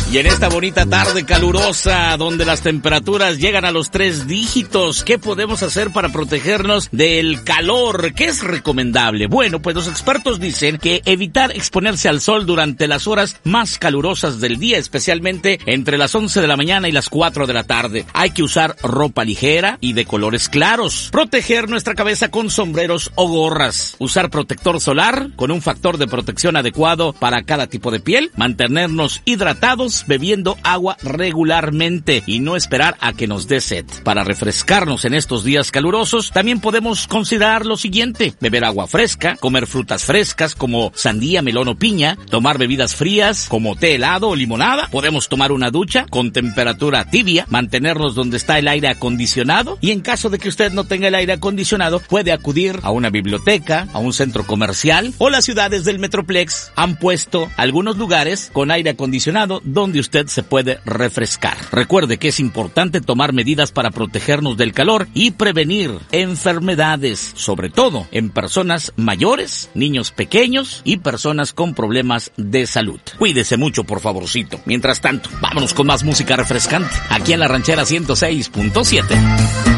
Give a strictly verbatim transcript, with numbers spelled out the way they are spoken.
Y en esta bonita tarde calurosa, donde las temperaturas llegan a los tres dígitos, ¿qué podemos hacer para protegernos del calor? ¿Qué es recomendable? Bueno, pues los expertos dicen que evitar exponerse al sol durante las horas más calurosas del día, especialmente entre las once de la mañana y las cuatro de la tarde. Hay que usar ropa ligera y de colores claros. Proteger nuestra cabeza con sombreros o gorras. Usar protector solar con un factor de protección adecuado para cada tipo de piel. Mantenernos hidratados bebiendo agua regularmente y no esperar a que nos dé sed. Para refrescarnos en estos días calurosos, también podemos considerar lo siguiente: beber agua fresca, comer frutas frescas como sandía, melón o piña, tomar bebidas frías como té helado o limonada. Podemos tomar una ducha con temperatura tibia, mantenernos donde está el aire acondicionado, y en caso de que usted no tenga el aire acondicionado, puede acudir a una biblioteca, a un centro comercial, o las ciudades del Metroplex han puesto algunos lugares con aire acondicionado donde usted se puede refrescar. Recuerde que es importante tomar medidas para protegernos del calor y prevenir enfermedades, sobre todo en personas mayores, niños pequeños y personas con problemas de salud. Cuídese mucho, por favorcito. Mientras tanto, vámonos con más música refrescante aquí en La Ranchera ciento seis punto siete.